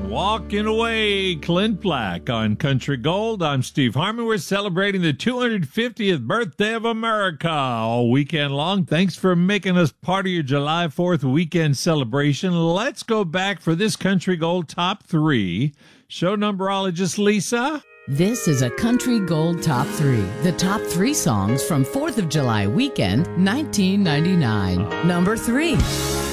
Walking away, Clint Black on Country Gold. I'm Steve Harmon. We're celebrating the 250th birthday of America all weekend long. Thanks for making us part of your July 4th weekend celebration. Let's go back for this Country Gold Top 3. Show numberologist Lisa. This is a Country Gold Top 3. The top 3 songs from 4th of July weekend, 1999. Number 3.